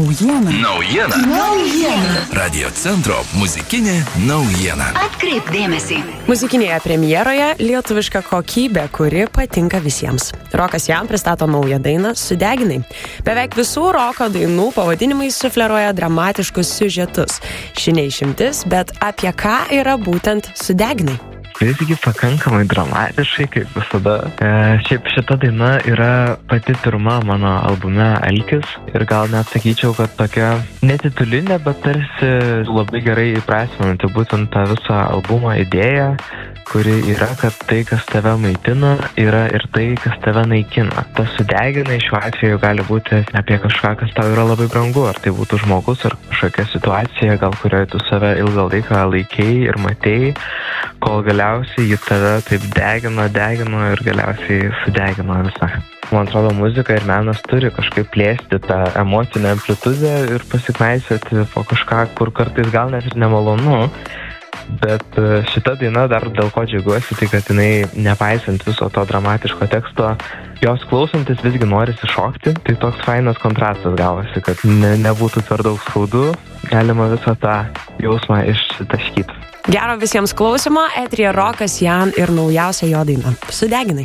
Naujiena. Radio centro muzikinė naujiena. Atkreip dėmesį. Muzikinėje premjeroje lietuviška kokybė, kuri patinka visiems. Rokas Jan pristato naują dainą Sudeginai. Beveik visų roko dainų pavadinimai sufleruoja dramatiškus siužetus. Ši neišimtis, bet apie ką yra būtent Sudeginai? Visgi pakankamai dramatiškai, kaip visada. Šiaip šita daina yra pati pirma mano albume Alkis ir gal net sakyčiau, kad tokia netitulinė, bet tarsi labai gerai įprasminanti būtent tą visą albumo idėją, kuri yra, kad tai, kas tave maitina, yra ir tai, kas tave naikina. Tas Sudeginai šiuo atveju gali būti apie kažką, kas tau yra labai brangu, ar tai būtų žmogus, ar kažkokia situacija, gal kurioje tu save ilgą laiką laikei ir matei, kol galiausiai ji tave taip degino ir galiausiai sudegino visą. Man atrodo, muzika ir menas turi kažkaip plėsti tą emocinę amplitudę ir pasiknaisioti po kažką, kur kartais gal net ir nemalonu. Bet šita daina dar dėl ko džiaugiuosi, tai kad jinai, nepaisant viso to dramatiško teksto, jos klausantis visgi norisi šokti, tai toks fainas kontrastas gavosi, kad nebūtų per daug skaudu, galima visą tą jausmą ištaškyti. Gero visiems klausimo, eteryje Rokas Jan ir naujausia jo daina Sudeginai.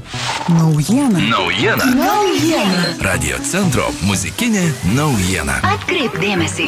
Naujiena. Radio centro muzikinė naujiena. Atkreip dėmesį.